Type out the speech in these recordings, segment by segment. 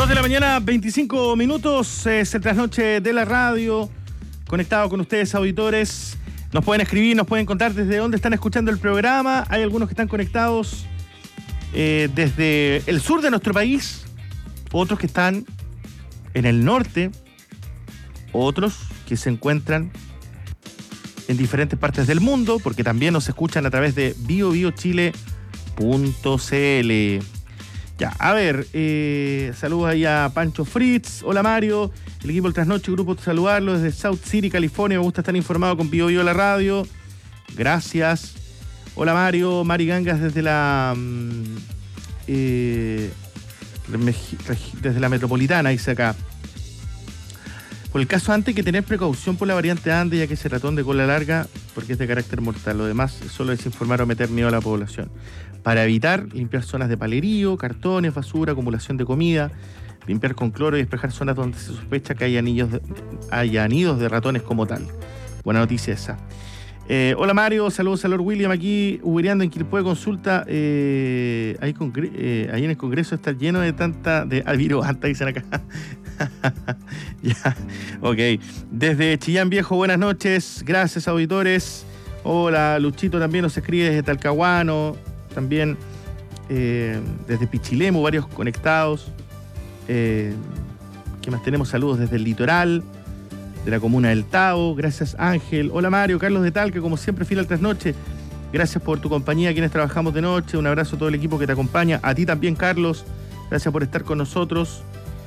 2 de la mañana, 25 minutos, es el trasnoche de la radio, conectado con ustedes, auditores. Nos pueden escribir, nos pueden contar desde dónde están escuchando el programa. Hay algunos que están conectados desde el sur de nuestro país, otros que están en el norte, otros que se encuentran en diferentes partes del mundo, porque también nos escuchan a través de biobiochile.cl. Ya, a ver, saludos ahí a Pancho Fritz. Hola Mario, el equipo del Trasnoche, grupo de saludarlo desde South City, California. Me gusta estar informado con Bio Bio la radio. Gracias. Hola Mario, Mari Gangas desde desde la metropolitana, dice acá. Por el caso antes hay que tener precaución por la variante Ande, ya que ese ratón de cola larga, porque es de carácter mortal. Lo demás solo es informar o meter miedo a la población. Para evitar, limpiar zonas de palerío, cartones, basura, acumulación de comida, limpiar con cloro y despejar zonas donde se sospecha que haya nidos de ratones como tal. Buena noticia esa. Hola Mario, saludos a Lord William aquí, ubereando en Quilpué, consulta. Ahí en el Congreso está lleno de virulenta, dicen acá. Ya, ok. Desde Chillán Viejo, buenas noches. Gracias, auditores. Hola, Luchito también nos escribe desde Talcahuano. También desde Pichilemu, varios conectados. ¿Qué más tenemos? Saludos desde el litoral, de la comuna del Tao. Gracias, Ángel. Hola, Mario. Carlos de Talca, como siempre, fiel al trasnoche. Gracias por tu compañía, quienes trabajamos de noche. Un abrazo a todo el equipo que te acompaña. A ti también, Carlos. Gracias por estar con nosotros.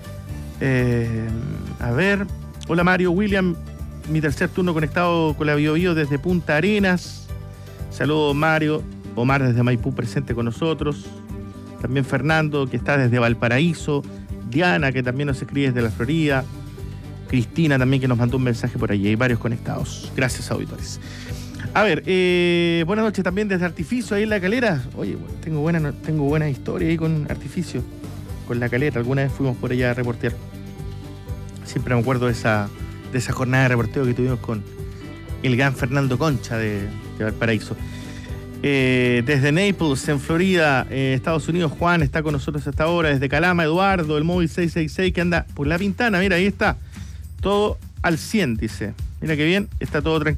A ver. Hola, Mario. William, mi tercer turno conectado con la Bio Bio desde Punta Arenas. Saludos, Mario. Omar desde Maipú presente con nosotros. También Fernando, que está desde Valparaíso. Diana, que también nos escribe desde la Florida. Cristina también, que nos mandó un mensaje por allí. Hay varios conectados. Gracias, auditores. A ver, buenas noches también desde Artificio, ahí en La Calera. Oye, tengo buena historia ahí con Artificio, con La Calera. Alguna vez fuimos por allá a reportear. Siempre me acuerdo de esa jornada de reporteo que tuvimos con el gran Fernando Concha de Valparaíso. Desde Naples, en Florida, Estados Unidos, Juan está con nosotros hasta ahora. Desde Calama, Eduardo, el móvil 666 que anda por La Pintana. Mira, ahí está. Todo al 100, dice. Mira qué bien, está todo tranquilo.